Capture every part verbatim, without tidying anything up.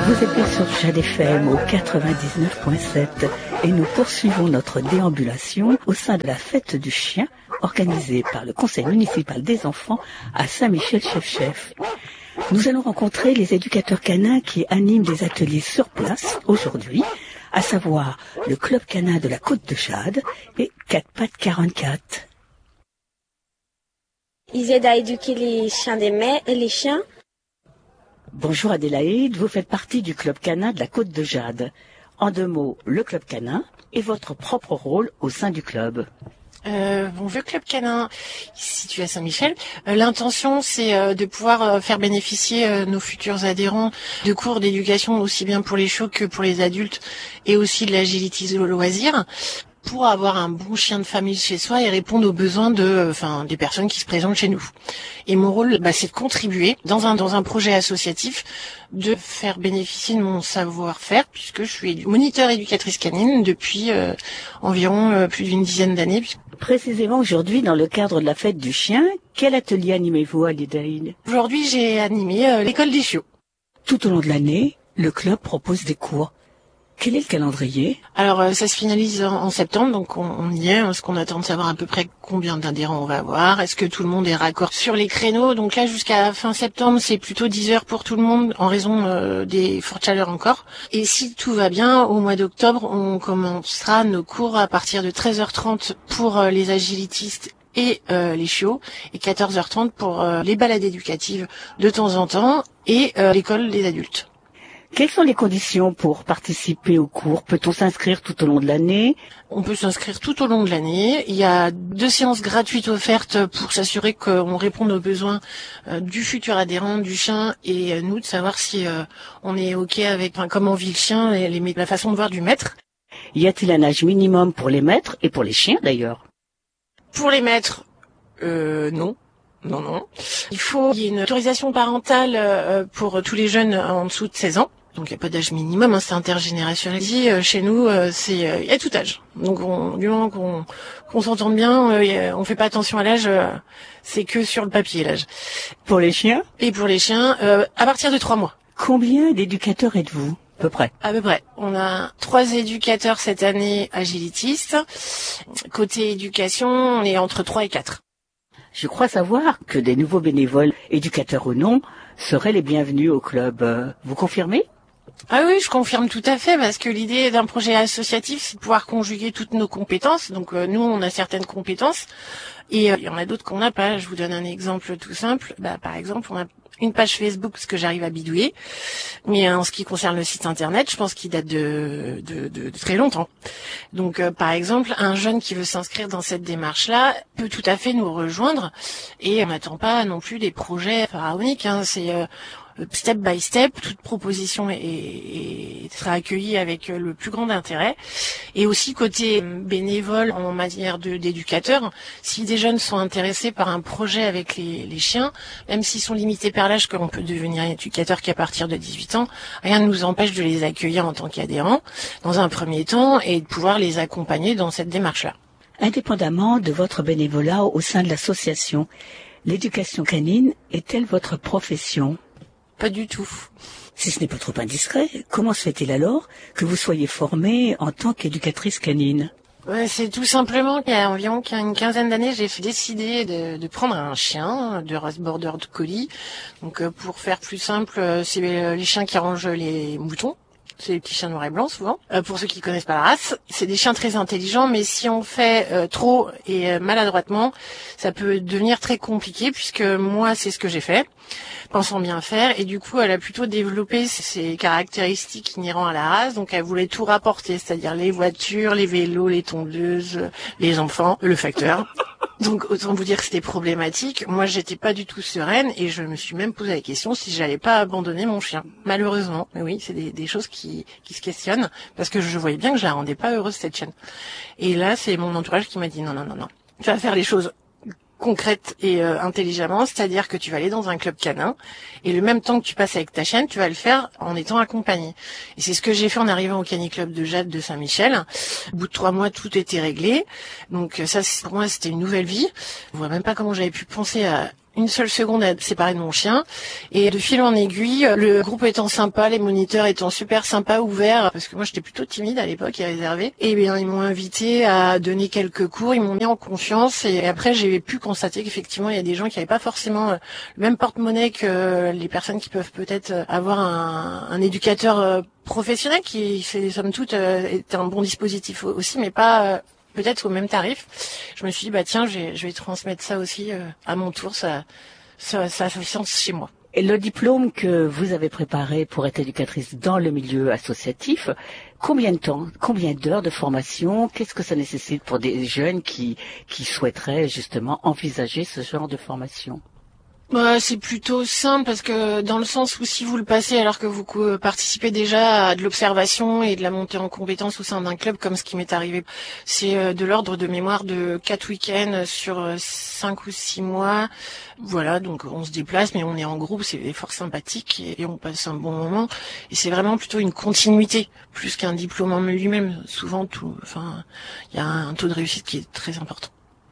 Vous êtes bien sur Jade F M au quatre-vingt-dix-neuf virgule sept et nous poursuivons notre déambulation au sein de la fête du chien organisée par le conseil municipal des enfants à Saint-Michel-Chef-Chef. Nous allons rencontrer les éducateurs canins qui animent des ateliers sur place aujourd'hui, à savoir le club canin de la Côte de Jade et quatre pattes quarante-quatre. Ils aident à éduquer les chiens des mères et les chiens. Bonjour Adélaïde, vous faites partie du club canin de la Côte de Jade. En deux mots, le club canin et votre propre rôle au sein du club. Euh, bon, le club canin situé à Saint-Michel, euh, l'intention c'est euh, de pouvoir euh, faire bénéficier euh, nos futurs adhérents de cours d'éducation aussi bien pour les chiots que pour les adultes et aussi de l'agility au loisir, pour avoir un bon chien de famille chez soi et répondre aux besoins de, enfin, des personnes qui se présentent chez nous. Et mon rôle, bah, c'est de contribuer dans un dans un projet associatif, de faire bénéficier de mon savoir-faire, puisque je suis moniteur éducatrice canine depuis euh, environ euh, plus d'une dizaine d'années. Précisément aujourd'hui, dans le cadre de la fête du chien, quel atelier animez-vous à Adélaïde ? Aujourd'hui, j'ai animé euh, l'école des chiots. Tout au long de l'année, le club propose des cours. Quel est le calendrier ? Alors euh, ça se finalise en, en septembre, donc on, on y est. Ce qu'on attend de savoir à peu près combien d'adhérents on va avoir. Est-ce que tout le monde est raccord sur les créneaux ? Donc là jusqu'à fin septembre, c'est plutôt dix heures pour tout le monde en raison euh, des fortes chaleurs encore. Et si tout va bien, au mois d'octobre, on commencera nos cours à partir de treize heures trente pour euh, les agilitistes et euh, les chiots, et quatorze heures trente pour euh, les balades éducatives de temps en temps et euh, l'école des adultes. Quelles sont les conditions pour participer au cours ? Peut-on s'inscrire tout au long de l'année ? On peut s'inscrire tout au long de l'année. Il y a deux séances gratuites offertes pour s'assurer qu'on réponde aux besoins euh, du futur adhérent, du chien, et euh, nous de savoir si euh, on est OK avec enfin, comment vit le chien et les, la façon de voir du maître. Y a-t-il un âge minimum pour les maîtres et pour les chiens d'ailleurs ? Pour les maîtres, euh, non. Non, non. Il faut qu'il y ait une autorisation parentale euh, pour tous les jeunes en dessous de seize ans. Donc il n'y a pas d'âge minimum, hein, c'est intergénérationnel. Euh, chez nous, euh, c'est euh, il y a tout âge. Donc on, du moment qu'on qu'on s'entende bien, euh, on fait pas attention à l'âge, euh, c'est que sur le papier l'âge. Pour les chiens ? Et pour les chiens, euh, à partir de trois mois. Combien d'éducateurs êtes-vous ? À peu près. À peu près. On a trois éducateurs cette année agilitistes. Côté éducation, on est entre trois et quatre. Je crois savoir que des nouveaux bénévoles, éducateurs ou non, seraient les bienvenus au club. Vous confirmez ? Ah oui, je confirme tout à fait, parce que l'idée d'un projet associatif, c'est de pouvoir conjuguer toutes nos compétences. Donc euh, nous, on a certaines compétences, et euh, il y en a d'autres qu'on n'a pas. Je vous donne un exemple tout simple. Bah, par exemple, on a une page Facebook, ce que j'arrive à bidouiller, mais en ce qui concerne le site internet, je pense qu'il date de, de, de, de très longtemps. Donc, euh, par exemple, un jeune qui veut s'inscrire dans cette démarche-là peut tout à fait nous rejoindre, et on n'attend pas non plus des projets pharaoniques. Hein, c'est euh, step by step, toute proposition est, est, sera accueillie avec le plus grand intérêt. Et aussi côté bénévole en matière de, d'éducateur, si des jeunes sont intéressés par un projet avec les, les chiens, même s'ils sont limités par l'âge, qu'on peut devenir éducateur qu'à partir de dix-huit ans, rien ne nous empêche de les accueillir en tant qu'adhérents dans un premier temps et de pouvoir les accompagner dans cette démarche-là. Indépendamment de votre bénévolat au sein de l'association, l'éducation canine est-elle votre profession ? Pas du tout. Si ce n'est pas trop indiscret, comment se fait-il alors que vous soyez formée en tant qu'éducatrice canine ? Ouais, c'est tout simplement qu'il y a environ une quinzaine d'années, j'ai décidé de, de prendre un chien de race border collie. Donc euh, pour faire plus simple, euh, c'est les chiens qui rangent les moutons. C'est des petits chiens noirs et blancs souvent. Euh, pour ceux qui connaissent pas la race, c'est des chiens très intelligents, mais si on fait euh, trop et euh, maladroitement, ça peut devenir très compliqué, puisque moi c'est ce que j'ai fait, pensant bien faire, et du coup elle a plutôt développé ses caractéristiques inhérentes à la race, donc elle voulait tout rapporter, c'est-à-dire les voitures, les vélos, les tondeuses, les enfants, le facteur. Donc autant vous dire que c'était problématique. Moi j'étais pas du tout sereine et je me suis même posé la question si j'allais pas abandonner mon chien. Malheureusement, mais oui, c'est des, des choses qui, qui se questionnent, parce que je voyais bien que je la rendais pas heureuse cette chienne. Et là c'est mon entourage qui m'a dit non non non non, tu vas faire les choses concrète et euh, intelligemment, c'est-à-dire que tu vas aller dans un club canin et le même temps que tu passes avec ta chienne, tu vas le faire en étant accompagné. Et c'est ce que j'ai fait en arrivant au Caniclub de Jade de Saint-Michel. Au bout de trois mois, tout était réglé. Donc ça, pour moi, c'était une nouvelle vie. Je vois même pas comment j'avais pu penser à une seule seconde à être séparée de mon chien. Et de fil en aiguille, le groupe étant sympa, les moniteurs étant super sympas, ouverts, parce que moi j'étais plutôt timide à l'époque et réservée, et bien ils m'ont invité à donner quelques cours, ils m'ont mis en confiance, et après j'ai pu constater qu'effectivement il y a des gens qui n'avaient pas forcément le même porte-monnaie que les personnes qui peuvent peut-être avoir un, un éducateur professionnel qui, c'est somme toute, est un bon dispositif aussi, mais pas peut-être au même tarif. Je me suis dit, bah tiens, je vais, je vais transmettre ça aussi euh, à mon tour, ça, ça, ça fait sens chez moi. Et le diplôme que vous avez préparé pour être éducatrice dans le milieu associatif, combien de temps, combien d'heures de formation, qu'est-ce que ça nécessite pour des jeunes qui, qui souhaiteraient justement envisager ce genre de formation? Bah, c'est plutôt simple parce que dans le sens où si vous le passez alors que vous participez déjà à de l'observation et de la montée en compétences au sein d'un club comme ce qui m'est arrivé, c'est de l'ordre de mémoire de quatre week-ends sur cinq ou six mois. Voilà, donc on se déplace mais on est en groupe, c'est fort sympathique et on passe un bon moment. Et c'est vraiment plutôt une continuité plus qu'un diplôme en lui-même. Souvent, tout, enfin, il y a un taux de réussite qui est très important.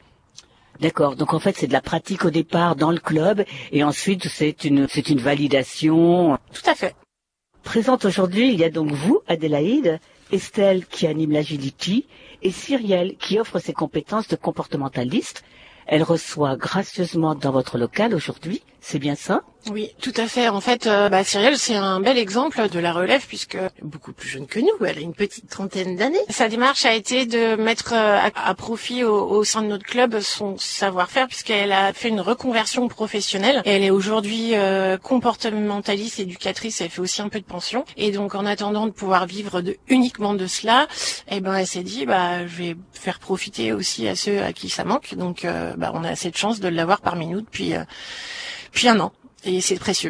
D'accord. Donc en fait, c'est de la pratique au départ dans le club et ensuite c'est une c'est une validation. Tout à fait. Présente aujourd'hui, il y a donc vous, Adélaïde, Estelle qui anime l'agility et Cyrielle qui offre ses compétences de comportementaliste. Elle reçoit gracieusement dans votre local aujourd'hui, c'est bien ça? Oui, tout à fait. En fait, euh, bah, Cyrielle, c'est un bel exemple de la relève puisque beaucoup plus jeune que nous, elle a une petite trentaine d'années. Sa démarche a été de mettre euh, à, à profit au, au sein de notre club son savoir-faire puisqu'elle a fait une reconversion professionnelle. Et elle est aujourd'hui euh, comportementaliste, éducatrice, elle fait aussi un peu de pension. Et donc, en attendant de pouvoir vivre de, uniquement de cela, eh ben, elle s'est dit, bah, je vais faire profiter aussi à ceux à qui ça manque. Donc, euh, bah, on a cette chance de l'avoir parmi nous depuis, euh, depuis un an. Et c'est précieux.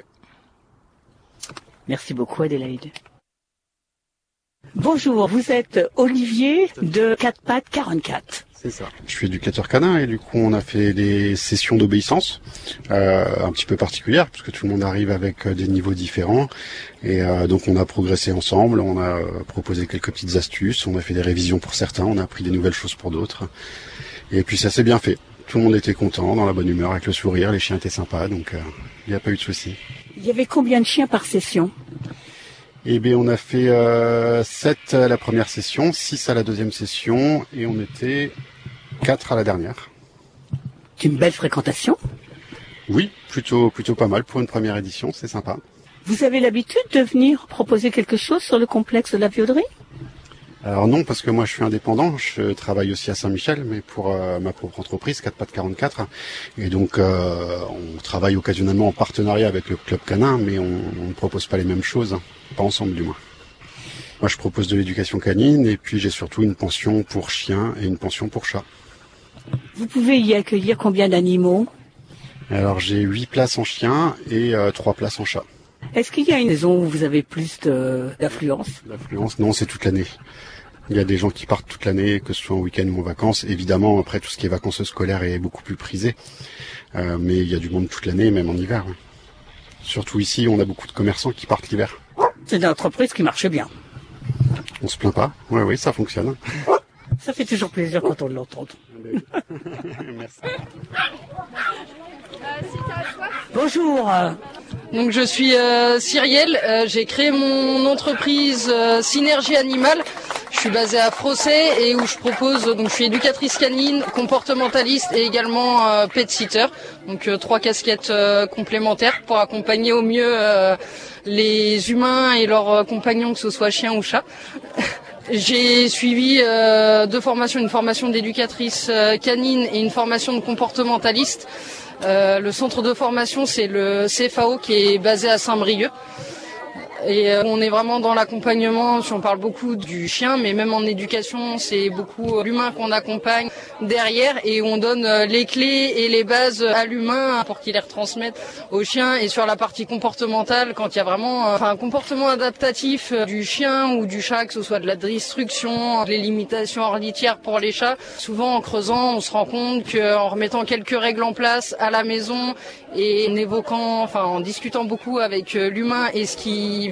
Merci beaucoup Adélaïde. Bonjour, vous êtes Olivier de quatre pattes quarante-quatre. C'est ça. Je suis éducateur canin et du coup on a fait des sessions d'obéissance euh, un petit peu particulières parce que tout le monde arrive avec des niveaux différents et euh, donc on a progressé ensemble, on a euh, proposé quelques petites astuces, on a fait des révisions pour certains, on a appris des nouvelles choses pour d'autres et puis ça s'est bien fait. Tout le monde était content, dans la bonne humeur, avec le sourire, les chiens étaient sympas, donc il euh, n'y a pas eu de soucis. Il y avait combien de chiens par session? Eh bien, on a fait euh, sept à la première session, six à la deuxième session, et on était quatre à la dernière. C'est une belle fréquentation? Oui, plutôt plutôt pas mal pour une première édition, c'est sympa. Vous avez l'habitude de venir proposer quelque chose sur le complexe de la Viauderie? Alors non, parce que moi je suis indépendant, je travaille aussi à Saint-Michel, mais pour euh, ma propre entreprise, quatre pattes quarante-quatre. Et donc euh, on travaille occasionnellement en partenariat avec le club canin, mais on, on ne propose pas les mêmes choses, pas ensemble du moins. Moi je propose de l'éducation canine, et puis j'ai surtout une pension pour chiens et une pension pour chats. Vous pouvez y accueillir combien d'animaux? Alors j'ai huit places en chien et euh, trois places en chat. Est-ce qu'il y a une saison où vous avez plus de, d'affluence? L'affluence, non, c'est toute l'année. Il y a des gens qui partent toute l'année, que ce soit en week-end ou en vacances. Évidemment, après, tout ce qui est vacances scolaires est beaucoup plus prisé. Euh, mais il y a du monde toute l'année, même en hiver. Ouais. Surtout ici, on a beaucoup de commerçants qui partent l'hiver. C'est une entreprise qui marche bien. On se plaint pas. Oui, oui, ça fonctionne. Ça fait toujours plaisir quand on l'entend. Merci. Bonjour. Donc je suis euh, Cyrielle, euh, j'ai créé mon entreprise euh, Synergie Animale. Je suis basée à Frossé et où je propose, donc je suis éducatrice canine, comportementaliste et également euh, pet sitter. Donc euh, trois casquettes euh, complémentaires pour accompagner au mieux euh, les humains et leurs compagnons, que ce soit chien ou chat. J'ai suivi euh, deux formations, une formation d'éducatrice euh, canine et une formation de comportementaliste. Euh, le centre de formation, c'est le C F A O qui est basé à Saint-Brieuc. Et euh, on est vraiment dans l'accompagnement, on parle beaucoup du chien, mais même en éducation, c'est beaucoup l'humain qu'on accompagne derrière et on donne les clés et les bases à l'humain pour qu'il les retransmette au chien. Et sur la partie comportementale, quand il y a vraiment enfin, un comportement adaptatif du chien ou du chat, que ce soit de la destruction, les limitations orditières pour les chats, souvent en creusant, on se rend compte qu'en remettant quelques règles en place à la maison et en évoquant, enfin en discutant beaucoup avec l'humain et ce qui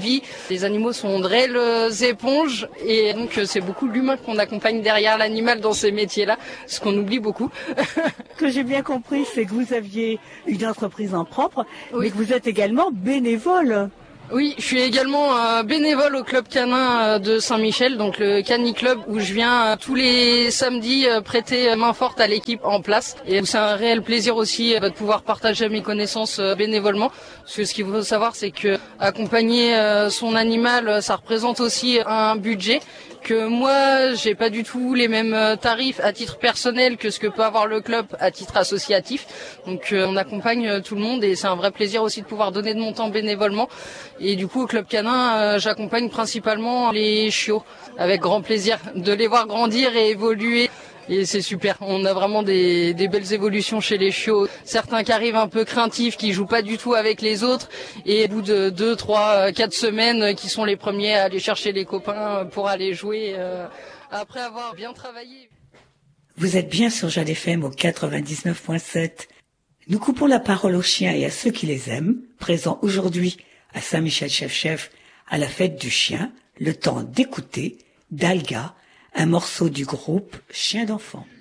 vie. Les animaux sont de réelles éponges et donc c'est beaucoup l'humain qu'on accompagne derrière l'animal dans ces métiers-là, ce qu'on oublie beaucoup. Ce que j'ai bien compris, c'est que vous aviez une entreprise en propre, oui. mais que vous êtes également bénévole. Oui, je suis également euh, bénévole au club canin euh, de Saint-Michel, donc le Cani Club, où je viens euh, tous les samedis euh, prêter main forte à l'équipe en place. Et c'est un réel plaisir aussi euh, de pouvoir partager mes connaissances euh, bénévolement. Parce que ce qu'il faut savoir, c'est que accompagner euh, son animal, ça représente aussi un budget. Que moi, j'ai pas du tout les mêmes tarifs à titre personnel que ce que peut avoir le club à titre associatif. Donc euh, on accompagne tout le monde et c'est un vrai plaisir aussi de pouvoir donner de mon temps bénévolement. Et du coup au club canin, euh, j'accompagne principalement les chiots avec grand plaisir de les voir grandir et évoluer. Et c'est super, on a vraiment des, des belles évolutions chez les chiots. Certains qui arrivent un peu craintifs, qui jouent pas du tout avec les autres, et au bout de deux, trois, quatre semaines, qui sont les premiers à aller chercher les copains pour aller jouer euh, après avoir bien travaillé. Vous êtes bien sur Jade F M au quatre-vingt-dix-neuf point sept. Nous coupons la parole aux chiens et à ceux qui les aiment, présents aujourd'hui à Saint-Michel-Chef-Chef à la fête du chien, le temps d'écouter Dalga, un morceau du groupe Chien d'enfant.